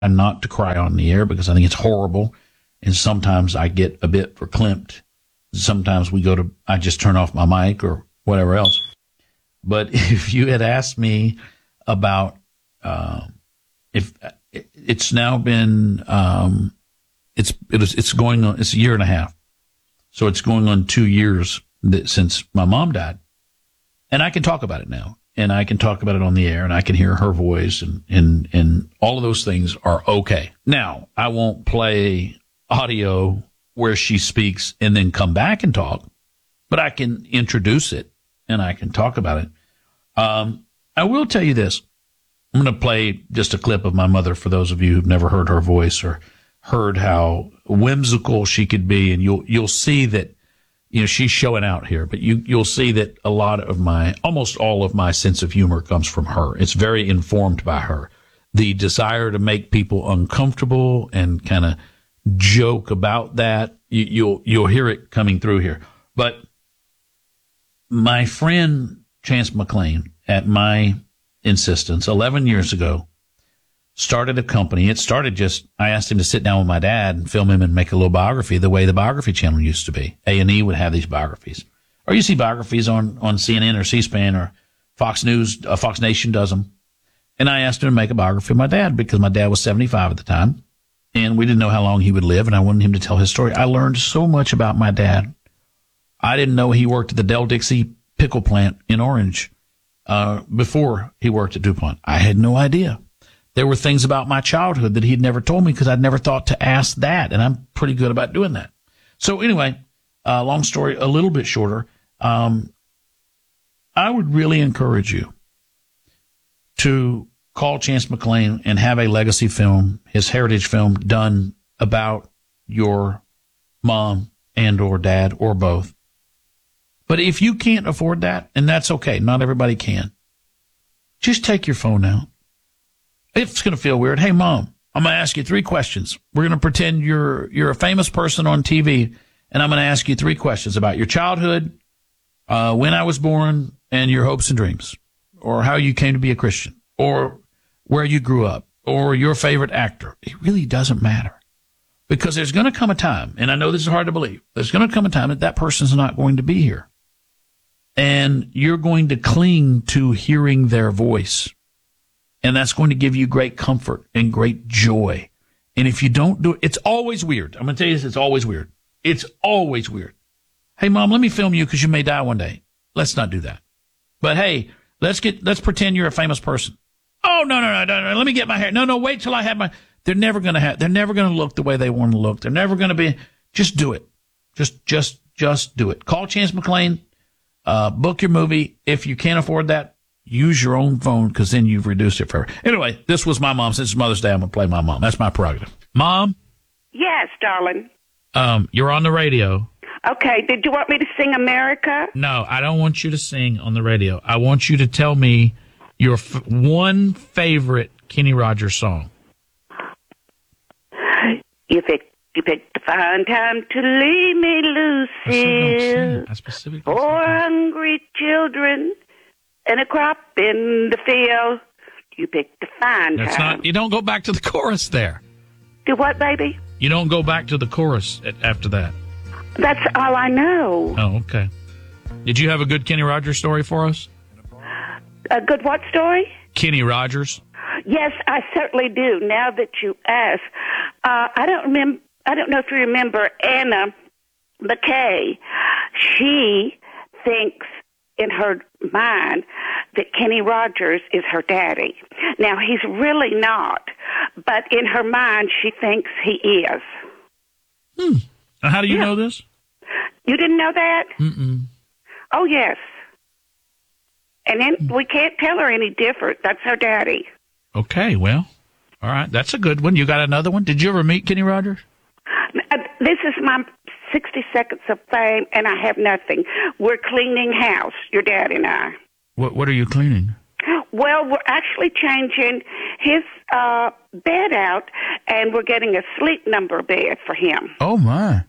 and not to cry on the air because I think it's horrible. And sometimes I get a bit verklempt. Sometimes I just turn off my mic or whatever else. But if you had asked me about, if it's now been, it's going on, it's a year and a half. So it's going on 2 years since my mom died. And I can talk about it now. And I can talk about it on the air, and I can hear her voice, and all of those things are okay. Now, I won't play audio where she speaks and then come back and talk, but I can introduce it, and I can talk about it. I will tell you this. I'm going to play just a clip of my mother for those of you who've never heard her voice or heard how whimsical she could be, and you'll see that, she's showing out here, but you'll see that almost all of my sense of humor comes from her. It's very informed by her. The desire to make people uncomfortable and kind of joke about that, you'll hear it coming through here. But my friend Chance McClain, at my insistence, 11 years ago, started a company. It started I asked him to sit down with my dad and film him and make a little biography the way the Biography Channel used to be. A&E would have these biographies. Or you see biographies on CNN or C-SPAN or Fox News, Fox Nation does them. And I asked him to make a biography of my dad because my dad was 75 at the time. And we didn't know how long he would live, and I wanted him to tell his story. I learned so much about my dad. I didn't know he worked at the Del Dixie pickle plant in Orange before he worked at DuPont. I had no idea. There were things about my childhood that he'd never told me because I'd never thought to ask that, and I'm pretty good about doing that. So anyway, long story, a little bit shorter. I would really encourage you to call Chance McClain and have a legacy film, his heritage film, done about your mom and or dad or both. But if you can't afford that, and that's okay, not everybody can, just take your phone out. It's going to feel weird. Hey, Mom, I'm going to ask you 3 questions. We're going to pretend you're a famous person on TV, and I'm going to ask you 3 questions about your childhood, when I was born, and your hopes and dreams, or how you came to be a Christian, or where you grew up, or your favorite actor. It really doesn't matter. Because there's going to come a time, and I know this is hard to believe, there's going to come a time that person's not going to be here. And you're going to cling to hearing their voice. And that's going to give you great comfort and great joy. And if you don't do it, it's always weird. I'm going to tell you this, it's always weird. It's always weird. Hey, Mom, let me film you because you may die one day. Let's not do that. But hey, let's pretend you're a famous person. Oh, no. Let me get my hair. No, wait till I have they're never going to look the way they want to look. They're never going to be, just do it. Just do it. Call Chance McClain, book your movie. If you can't afford that, use your own phone because then you've reduced it forever. Anyway, this was my mom. Since it's Mother's Day, I'm going to play my mom. That's my prerogative. Mom? Yes, darling. You're on the radio. Okay. Did you want me to sing America? No, I don't want you to sing on the radio. I want you to tell me your one favorite Kenny Rogers song. You picked a fine time to leave me, Lucille. I specifically Four hungry children and a crop in the field. You picked a fine time. You don't go back to the chorus there. Do what, baby? You don't go back to the chorus after that. That's all I know. Oh, okay. Did you have a good Kenny Rogers story for us? A good what story? Kenny Rogers. Yes, I certainly do. Now that you ask, I don't know if you remember Anna McKay. She thinks in her mind that Kenny Rogers is her daddy. Now, he's really not, but in her mind, she thinks he is. How do you know this? You didn't know that? Mm-mm. Oh, yes. And then we can't tell her any different. That's her daddy. Okay, well, all right. That's a good one. You got another one? Did you ever meet Kenny Rogers? This is my 60 seconds of fame, and I have nothing. We're cleaning house, your dad and I. What are you cleaning? Well, we're actually changing his bed out, and we're getting a sleep number bed for him. Oh, my.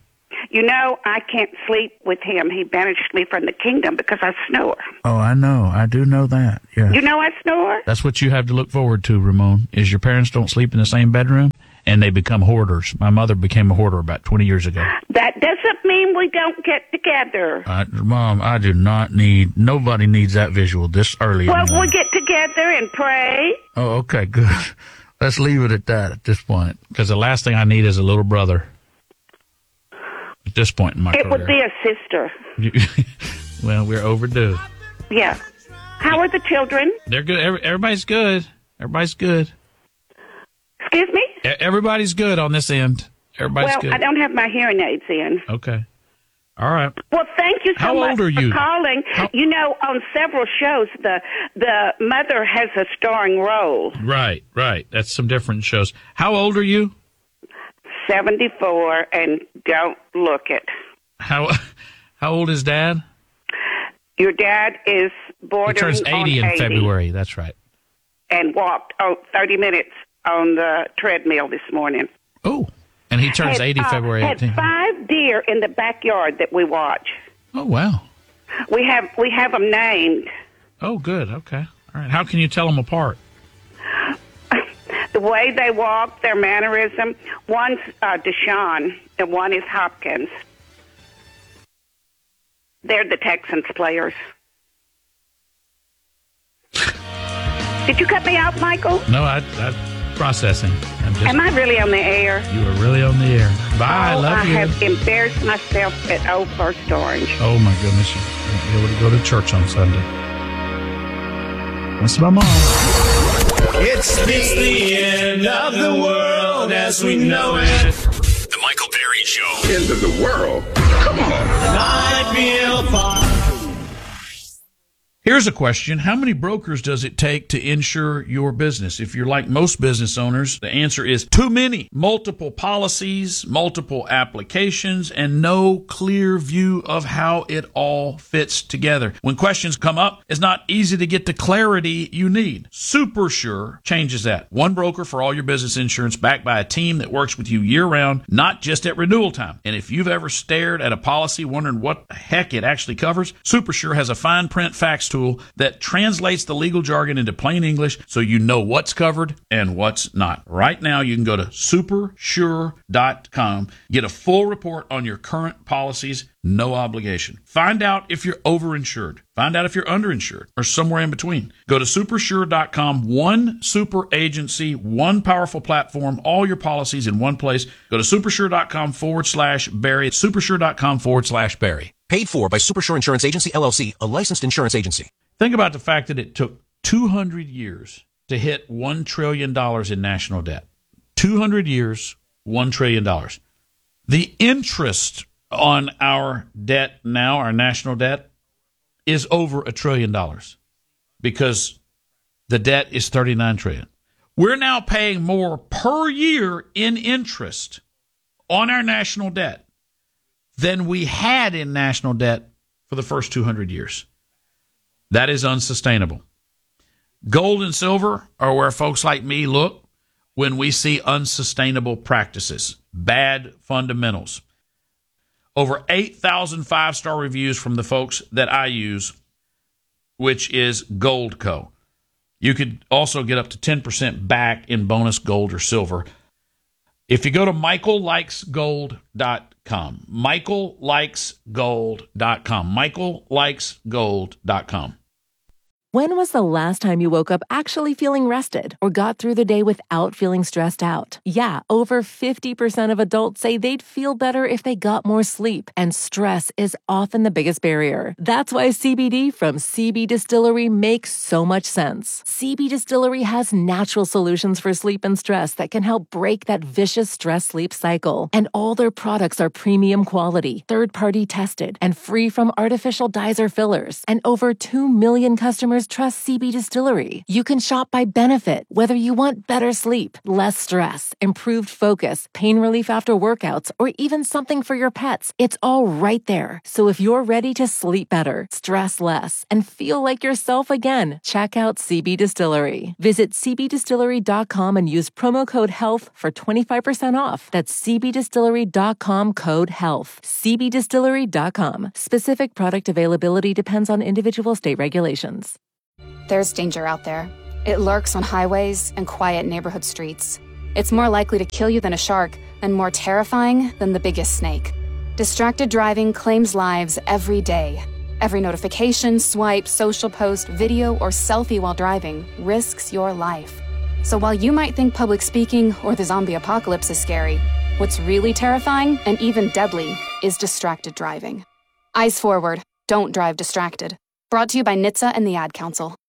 I can't sleep with him. He banished me from the kingdom because I snore. Oh, I know. I do know that. Yeah. I snore? That's what you have to look forward to, Ramon, is your parents don't sleep in the same bedroom, and they become hoarders. My mother became a hoarder about 20 years ago. That doesn't mean we don't get together. Mom, I do not nobody needs that visual this early. Well, we'll get together and pray. Oh, okay, good. Let's leave it at that at this point, because the last thing I need is a little brother. At this point in my career. It would be a sister. Well, we're overdue. Yeah. How are the children? They're good. Everybody's good. Everybody's good. Excuse me? Everybody's good on this end. Everybody's good. Well, I don't have my hearing aids in. Okay. All right. Well, thank you so much for calling. On several shows, the mother has a starring role. Right. That's some different shows. How old are you? 74, and don't look it. How old is Dad? Your dad is bordering He turns 80 in 80 February. That's right. And walked 30 minutes on the treadmill this morning. Oh, and he turns 80 February 18th. Had 5 deer in the backyard that we watch. Oh, wow. We have them named. Oh, good. Okay. All right. How can you tell them apart? The way they walk, their mannerism. One's Deshaun, and one is Hopkins. They're the Texans players. Did you cut me out, Michael? No, I'm processing. Am I really on the air? You are really on the air. Bye, love you. I have embarrassed myself at Old First Orange. Oh, my goodness. You won't be able to go to church on Sunday. That's my mom. It's the end of the world as we know it. The Michael Berry Show. End of the world? Come on. I feel fine. Here's a question. How many brokers does it take to insure your business? If you're like most business owners, the answer is too many. Multiple policies, multiple applications, and no clear view of how it all fits together. When questions come up, it's not easy to get the clarity you need. SuperSure changes that. One broker for all your business insurance, backed by a team that works with you year-round, not just at renewal time. And if you've ever stared at a policy wondering what the heck it actually covers, SuperSure has a fine print fax tool that translates the legal jargon into plain English so you know what's covered and what's not. Right now, you can go to supersure.com, get a full report on your current policies, no obligation. Find out if you're overinsured. Find out if you're underinsured or somewhere in between. Go to supersure.com, one super agency, one powerful platform, all your policies in one place. Go to supersure.com/Barry. Supersure.com/Barry. Paid for by Supersure Insurance Agency, LLC, a licensed insurance agency. Think about the fact that it took 200 years to hit $1 trillion in national debt. 200 years, $1 trillion. The interest on our debt now, our national debt, is over $1 trillion because the debt is $39 trillion. We're now paying more per year in interest on our national debt than we had in national debt for the first 200 years. That is unsustainable. Gold and silver are where folks like me look when we see unsustainable practices, bad fundamentals. Over 8,000 five-star reviews from the folks that I use, which is Goldco. You could also get up to 10% back in bonus gold or silver if you go to michaellikesgold.com. michaellikesgold.com. michaellikesgold.com. When was the last time you woke up actually feeling rested or got through the day without feeling stressed out? Yeah, over 50% of adults say they'd feel better if they got more sleep, and stress is often the biggest barrier. That's why CBD from CB Distillery makes so much sense. CB Distillery has natural solutions for sleep and stress that can help break that vicious stress-sleep cycle. And all their products are premium quality, third-party tested, and free from artificial dyes or fillers. And over 2 million customers drivers trust CB Distillery. You can shop by benefit, whether you want better sleep, less stress, improved focus, pain relief after workouts, or even something for your pets. It's all right there. So if you're ready to sleep better, stress less, and feel like yourself again, check out CB Distillery. Visit cbdistillery.com and use promo code HEALTH for 25% off. That's cbdistillery.com, code HEALTH. cbdistillery.com. Specific product availability depends on individual state regulations. There's danger out there. It lurks on highways and quiet neighborhood streets. It's more likely to kill you than a shark, and more terrifying than the biggest snake. Distracted driving claims lives every day. Every notification, swipe, social post, video, or selfie while driving risks your life. So while you might think public speaking or the zombie apocalypse is scary, what's really terrifying and even deadly is distracted driving. Eyes forward. Don't drive distracted. Brought to you by NHTSA and the Ad Council.